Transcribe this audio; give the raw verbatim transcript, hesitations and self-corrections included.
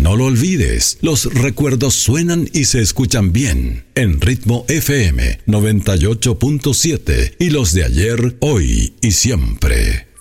No lo olvides, los recuerdos suenan y se escuchan bien en Ritmo F M noventa y ocho punto siete y los de ayer, hoy y siempre.